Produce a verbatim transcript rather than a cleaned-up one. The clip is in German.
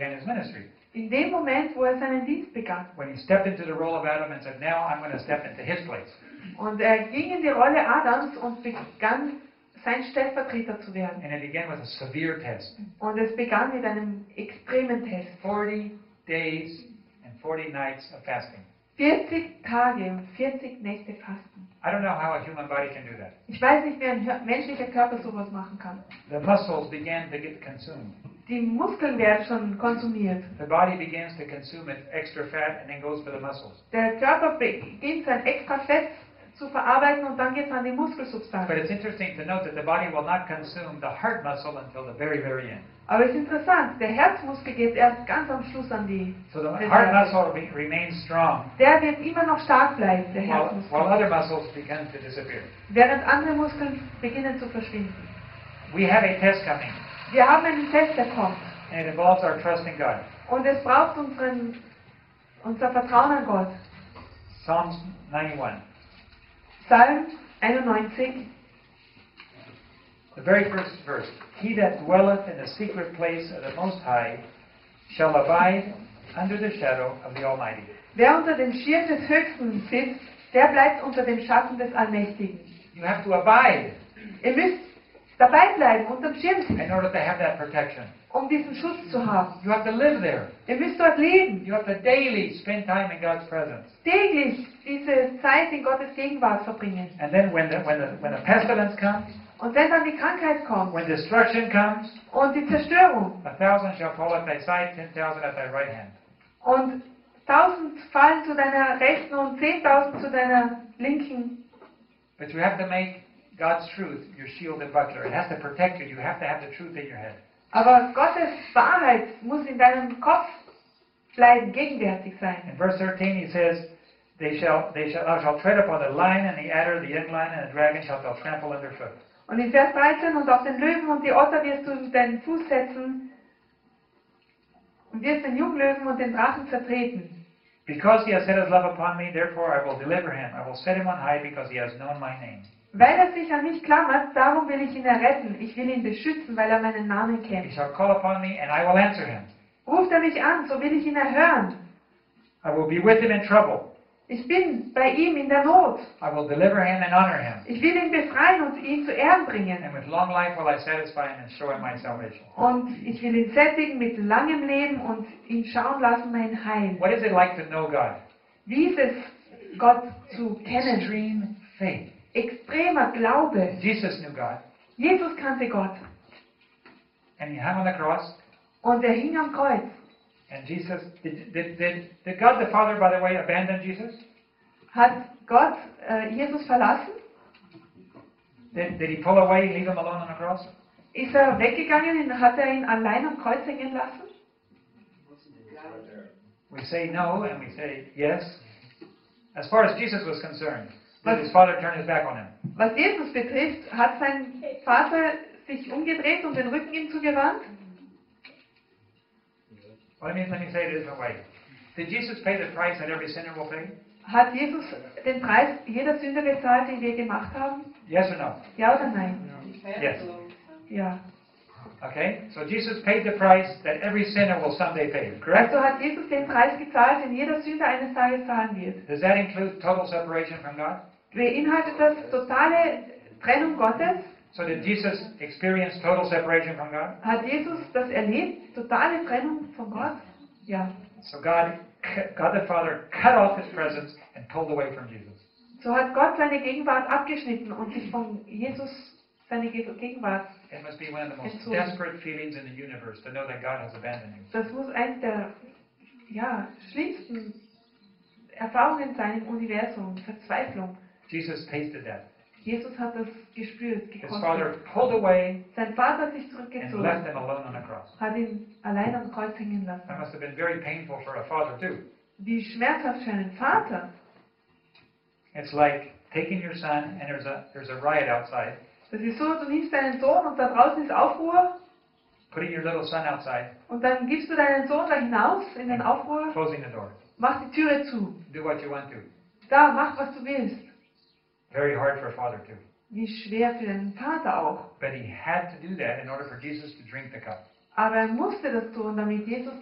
began his ministry. In dem Moment, wo er seinen Dienst begann. When he stepped into the role of Adam and said, now I'm going to step into his place. Und er ging in die Rolle Adams und begann, sein Stellvertreter zu werden. And it began with a severe test. Und es begann mit einem extremen Test. forty days and forty nights of fasting. vierzig Tage und vierzig Nächte Fasten. I don't know how a human body can do that. Ich weiß nicht, wie ein menschlicher Körper sowas machen kann. The muscles began to get consumed. Die Muskeln werden schon konsumiert. The body begins to consume its extra fat and then goes for the muscles. Der Körper beginnt sein extra Fett zu verarbeiten und dann geht es an die Muskelsubstanz. But it's interesting to note that the body will not consume the heart muscle until the very, very end. Aber es ist interessant, der Herzmuskel geht erst ganz am Schluss an die. So the heart muscle be, remains strong, Der wird immer noch stark bleiben, der while, Herzmuskel. while other muscles begin to disappear. Während andere Muskeln beginnen zu verschwinden. We have a test coming, Wir haben einen Test, der kommt. and it involves our trust in God. Und es braucht unseren, unser Vertrauen an Gott. Psalms ninety-one. Psalm einundneunzig, The very first verse. He that dwelleth in the secret place of the Most High shall abide under the shadow of the Almighty. wer unter dem Schirm des Höchsten sitzt, der bleibt unter dem Schatten des Allmächtigen. You have to abide Ihr müsst dabei bleiben, unter dem Schirm sitzen, in order to have that protection. um diesen Schutz zu haben. You have to live there. Ihr müsst dort leben, You have to daily spend time in God's presence. täglich diese Zeit in Gottes Gegenwart verbringen. And then when the, when the, when the pestilence comes, Und wenn dann die Krankheit kommt when destruction comes, und die Zerstörung a thousand shall fall at thy side, ten thousand at thy right hand. und tausend fallen zu deiner Rechten und zehntausend zu deiner Linken. But you have to make God's truth your shield and buckler. It has to protect you. You have to have the truth in your head. Aber Gottes Wahrheit muss in deinem Kopf bleiben, gegenwärtig sein. In verse thirteen he says, They shall, they shall, thou shalt tread upon the lion and the adder, the young lion and the dragon shalt thou trample underfoot. Und in Vers dreizehn, und auf den Löwen und die Otter wirst du deinen Fuß setzen und wirst den Junglöwen und den Drachen zertreten. Because he has set his love upon me, therefore I will deliver him. I will set him on high because he has known my name. Weil er sich an mich klammert, darum will ich ihn erretten. Ich will ihn beschützen, weil er meinen Namen He kennt. shall call upon me and I will answer him. Ruft er mich an, so will ich ihn erhören. I will be with him in trouble. Ich bin bei ihm in der Not. I will deliver him and honor him. Ich will ihn befreien und ihn zu Ehren bringen. And with long life will I satisfy him and show him my salvation. Und ich will ihn sättigen mit langem Leben und ihn schauen lassen mein Heil. What is it like to know God? Wie ist es, Gott zu kennen? Extreme faith. Extremer Glaube. Jesus knew God, Jesus kannte Gott. and he hung on the cross. Und er hing am Kreuz. And Jesus, did, did, did, did God the Father, by the way, abandon Jesus? Hat Gott äh, Jesus verlassen? Did, did he pull away and leave him alone on the cross? Ist er weggegangen und hat er ihn allein am Kreuz hängen lassen? We say no, and we say yes. As far as Jesus was concerned, did his Father turn his back on him? Was Jesus betrifft, hat sein Vater sich umgedreht und den Rücken ihm zugewandt? Well, let me, let me say it a different way. Did Jesus pay the price that every sinner will pay? Hat Jesus den Preis jeder Sünde bezahlt, die wir gemacht haben? Yes or no? Ja oder nein? Yes. Ja. Okay? So Jesus paid the price that every sinner will someday pay, correct? Also hat Jesus den Preis gezahlt, den jeder Sünder eines Tages zahlen wird. Does that include total separation from God? Beinhaltet das totale Trennung Gottes? So did Jesus experience total separation from God? Hat Jesus das erlebt? Totale Trennung von Gott? Ja. So God, God the Father cut off his presence and pulled away from Jesus. So hat Gott seine Gegenwart abgeschnitten und sich von Jesus seine Gegenwart. It must be one of the most Entzogen. desperate feelings in the universe to know that God has abandoned you. Das muss eines der ja, schlimmsten Erfahrungen sein im Universum, Verzweiflung. Jesus tasted that. Jesus hat das gespürt, His gekostet. Father pulled away Sein Vater hat sich and left zurückgezogen, him alone on the cross. hat ihn allein am Kreuz hängen That lassen. must have been very painful for a father too. Wie schmerzhaft für einen Vater. It's like taking your son and there's a there's a riot outside, Das ist so, du nimmst deinen Sohn und da draußen ist Aufruhr putting your little son outside, und dann gibst du deinen Sohn da hinaus in den Aufruhr, closing the door. mach die Türe zu. Do what you want to. Da, mach was du willst. Very hard for a father too. Wie schwer für den Vater auch. But he had to do that in order for Jesus to drink the cup. Aber er musste das tun, damit Jesus